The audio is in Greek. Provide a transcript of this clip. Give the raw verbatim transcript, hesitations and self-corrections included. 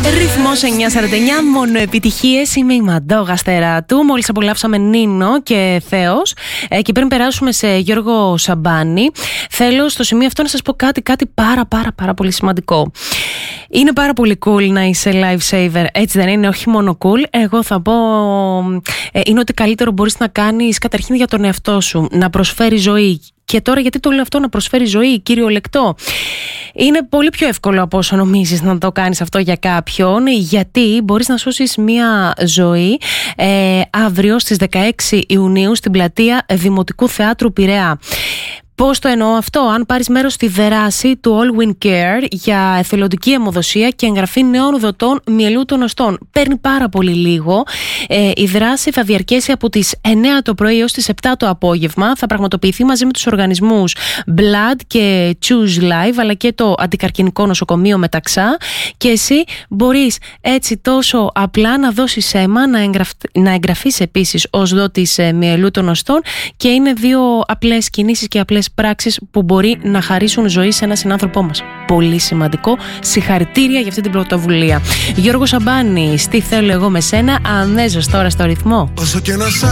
Ρυθμός εννιά σαράντα εννιά, μόνο επιτυχίες. Είμαι η Μαντόγα Στεράτου. Μόλις απολαύσαμε Νίνο και Θέος. Ε, και πριν περάσουμε σε Γιώργο Σαμπάνη, θέλω στο σημείο αυτό να σας πω κάτι, κάτι πάρα πάρα πάρα πολύ σημαντικό. Είναι πάρα πολύ cool να είσαι lifesaver, έτσι δεν είναι? Όχι μόνο cool, εγώ θα πω ε, είναι ότι καλύτερο μπορείς να κάνεις καταρχήν για τον εαυτό σου, να προσφέρει ζωή. Και τώρα γιατί το λέω αυτό, να προσφέρει ζωή, κυριολεκτό? Είναι πολύ πιο εύκολο από όσο νομίζεις να το κάνεις αυτό για κάποιον, γιατί μπορείς να σώσεις μία ζωή ε, αύριο στις δεκαέξι Ιουνίου στην πλατεία Δημοτικού Θεάτρου Πειραιά. Πώς το εννοώ αυτό? Αν πάρεις μέρος στη δράση του All Win Care για εθελοντική αιμοδοσία και εγγραφή νέων δοτών μυελού των οστών, παίρνει πάρα πολύ λίγο. Ε, η δράση θα διαρκέσει από τις εννιά το πρωί έως τις επτά το απόγευμα. Θα πραγματοποιηθεί μαζί με τους οργανισμούς Blood και Choose Life, αλλά και το Αντικαρκινικό Νοσοκομείο Μεταξά. Και εσύ μπορείς έτσι τόσο απλά να δώσεις αίμα, να, εγγραφ... να εγγραφείς επίσης ως δότης μυελού των οστών, και είναι δύο απλές κινήσεις και απλές πράξεις που μπορεί να χαρίσουν ζωή σε έναν συνάνθρωπό μας. Πολύ σημαντικό. Συγχαρητήρια για αυτή την πρωτοβουλία. Γιώργο Σαμπάνη, τι θέλω εγώ με σένα, αμέσως τώρα στο ρυθμό.